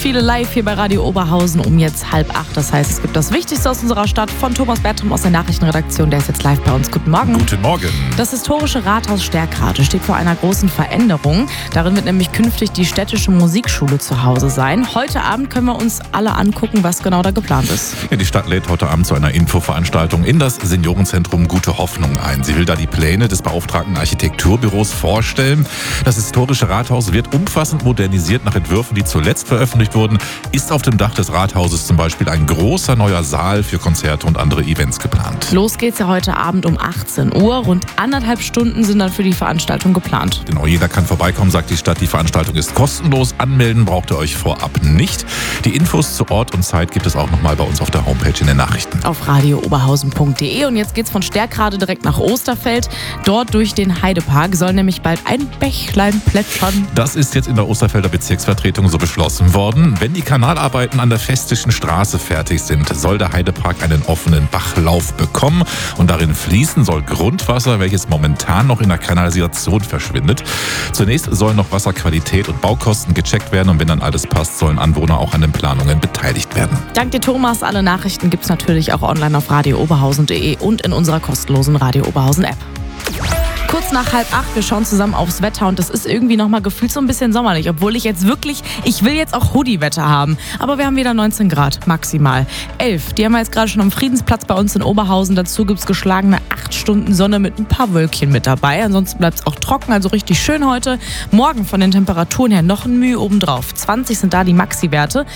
viele live hier bei Radio Oberhausen um jetzt 7:30. Das heißt, es gibt das Wichtigste aus unserer Stadt von Thomas Bertram aus der Nachrichtenredaktion. Der ist jetzt live bei uns. Guten Morgen. Guten Morgen. Das historische Rathaus Stärkrade steht vor einer großen Veränderung. Darin wird nämlich künftig die städtische Musikschule zu Hause sein. Heute Abend können wir uns alle angucken, was genau da geplant ist. Ja, die Stadt lädt heute Abend zu einer Infoveranstaltung in das Seniorenzentrum Gute Hoffnung ein. Sie will da die Pläne des beauftragten Architekturbüros vorstellen. Das historische Rathaus wird umfassend modernisiert nach Entwürfen, die zuletzt veröffentlicht wurden. Ist auf dem Dach des Rathauses zum Beispiel ein großer neuer Saal für Konzerte und andere Events geplant. Los geht's ja heute Abend um 18 Uhr. Rund 1,5 Stunden sind dann für die Veranstaltung geplant. Genau, jeder kann vorbeikommen, sagt die Stadt. Die Veranstaltung ist kostenlos. Anmelden braucht ihr euch vorab nicht. Die Infos zu Ort und Zeit gibt es auch nochmal bei uns auf der Homepage in den Nachrichten. Auf radiooberhausen.de. Und jetzt geht's von Stärkrade direkt nach Osterfeld. Dort durch den Heidepark soll nämlich bald ein Bächlein plätschern. Das ist jetzt in der Osterfelder Bezirksvertretung so beschlossen worden. Wenn die Kanalarbeiten an der Festischen Straße fertig sind, soll der Heidepark einen offenen Bachlauf bekommen. Und darin fließen soll Grundwasser, welches momentan noch in der Kanalisation verschwindet. Zunächst sollen noch Wasserqualität und Baukosten gecheckt werden. Und wenn dann alles passt, sollen Anwohner auch an den Planungen beteiligt werden. Dank dir, Thomas. Alle Nachrichten gibt's natürlich auch online auf radiooberhausen.de und in unserer kostenlosen Radio Oberhausen App. Kurz nach 7:30, wir schauen zusammen aufs Wetter und das ist irgendwie nochmal gefühlt so ein bisschen sommerlich, obwohl ich will jetzt auch Hoodie-Wetter haben. Aber wir haben wieder 19 Grad, maximal. 11, die haben wir jetzt gerade schon am Friedensplatz bei uns in Oberhausen. Dazu gibt's geschlagene 8 Stunden Sonne mit ein paar Wölkchen mit dabei. Ansonsten bleibt es auch trocken, also richtig schön heute. Morgen von den Temperaturen her noch ein Mühe obendrauf. 20 sind da die Maxi-Werte.